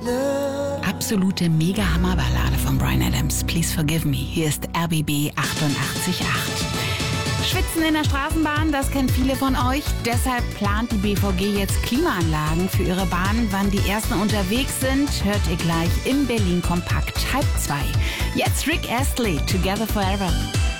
Absolute Mega-Hammer-Ballade von Bryan Adams. Please forgive me. Hier ist RBB 88.8. Schwitzen in der Straßenbahn, das kennen viele von euch. Deshalb plant die BVG jetzt Klimaanlagen für ihre Bahnen. Wann die ersten unterwegs sind, hört ihr gleich im Berlin Kompakt 1:30. Jetzt Rick Astley, Together Forever.